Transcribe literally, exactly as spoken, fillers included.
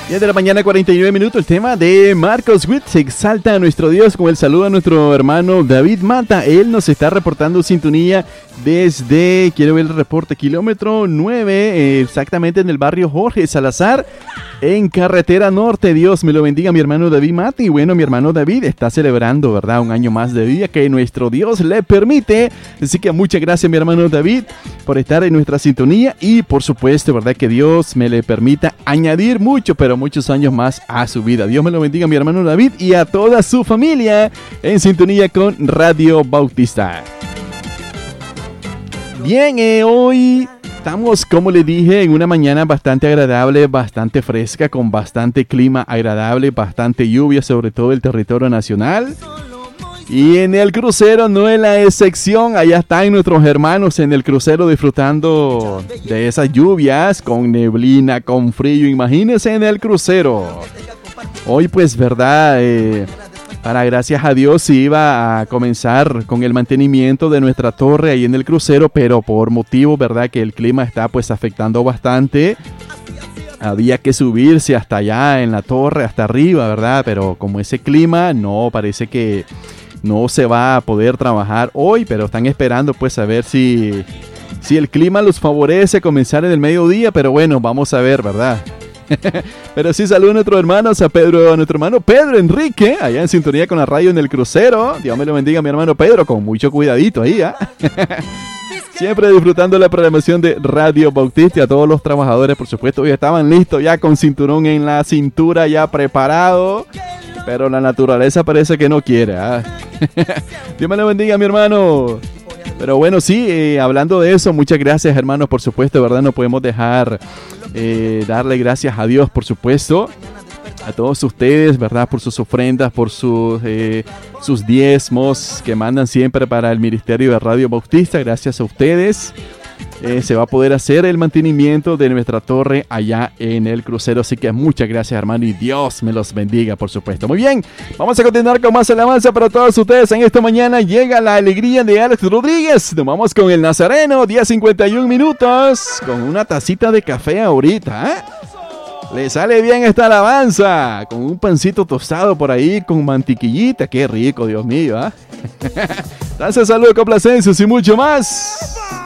diez de la mañana, cuarenta y nueve minutos. El tema de Marcos Witt. Se exalta a nuestro Dios con el saludo a nuestro hermano David Mata. Él nos está reportando sintonía desde, quiero ver el reporte, kilómetro nueve, eh, exactamente en el barrio Jorge Salazar, en Carretera Norte. Dios me lo bendiga, mi hermano David Mata. Y bueno, mi hermano David está celebrando, ¿verdad? Un año más de vida que nuestro Dios le permite. Así que muchas gracias, mi hermano David, por estar en nuestra sintonía. Y por supuesto, ¿verdad? Que Dios me le permita añadir mucho, pero muchos años más a su vida. Dios me lo bendiga, mi hermano David, y a toda su familia en sintonía con Radio Bautista. Bien, eh, hoy estamos, como le dije, en una mañana bastante agradable, bastante fresca, con bastante clima agradable, bastante lluvia, sobre todo el territorio nacional. Y en el crucero no es la excepción. Allá están nuestros hermanos en el crucero disfrutando de esas lluvias, con neblina, con frío. Imagínense en el crucero. Hoy pues, verdad, eh, para gracias a Dios se iba a comenzar con el mantenimiento de nuestra torre ahí en el crucero, pero por motivo, verdad, que el clima está pues afectando bastante. Había que subirse hasta allá en la torre, hasta arriba, verdad, pero como ese clima no, parece que no se va a poder trabajar hoy, pero están esperando pues a ver si, si el clima los favorece comenzar en el mediodía, pero bueno, vamos a ver, ¿verdad? Pero sí, saludos a nuestros hermanos, a Pedro, a nuestro hermano Pedro Enrique, allá en sintonía con la radio en el crucero. Dios me lo bendiga, mi hermano Pedro, con mucho cuidadito ahí, ¿eh? Siempre disfrutando la programación de Radio Bautista. Y a todos los trabajadores, por supuesto, hoy estaban listos ya con cinturón en la cintura, ya preparado. Pero la naturaleza parece que no quiere, ¿eh? Dios me lo bendiga, mi hermano. Pero bueno, sí, eh, hablando de eso, muchas gracias, hermanos, por supuesto, ¿verdad? No podemos dejar eh, darle gracias a Dios, por supuesto, a todos ustedes, ¿verdad? Por sus ofrendas, por sus, eh, sus diezmos que mandan siempre para el Ministerio de Radio Bautista. Gracias a ustedes. Eh, se va a poder hacer el mantenimiento de nuestra torre allá en el crucero. Así que muchas gracias, hermano, y Dios me los bendiga, por supuesto. Muy bien, vamos a continuar con más alabanza para todos ustedes. En esta mañana llega la alegría de Alex Rodríguez. Nos vamos con el Nazareno, diez cincuenta y un minutos, con una tacita de café ahorita, ¿eh? Le sale bien esta alabanza, con un pancito tostado por ahí, con mantequillita. Qué rico, Dios mío, ¿eh? Danza, salud, complacencias y mucho más.